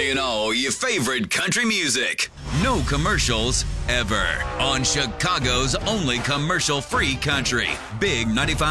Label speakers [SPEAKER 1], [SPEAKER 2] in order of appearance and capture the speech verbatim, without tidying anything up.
[SPEAKER 1] playing all your favorite country music. No commercials ever on Chicago's only commercial-free country. Big ninety-five.